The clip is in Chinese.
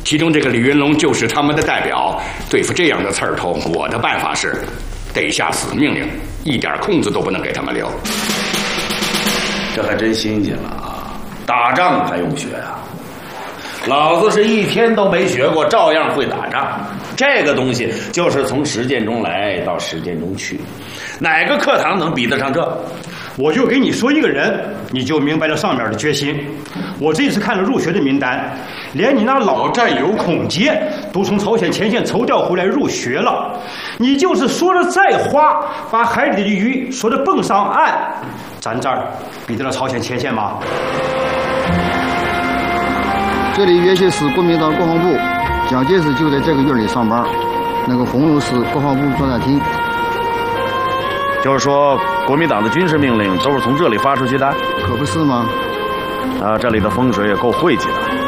其中这个李云龙就是他们的代表。对付这样的刺儿头，我的办法是得下死命令，一点空子都不能给他们留。 这还真新鲜了啊！打仗还用学啊？老子是一天都没学过，照样会打仗。这个东西就是从实践中来到实践中去，哪个课堂能比得上这？ 我就给你说一个人，你就明白了上面的决心。我这次看了入学的名单，连你那老战友孔杰都从朝鲜前线抽调回来入学了。你就是说的再花，把海里的鱼说的蹦上岸，咱这儿比得了朝鲜前线吗？ 这里约学是国民党国防部，蒋介石就在这个院里上班。那个红楼是国防部作战厅。 就是说，国民党的军事命令都是从这里发出去的？ 可不是吗？ 啊，这里的风水也够晦气的。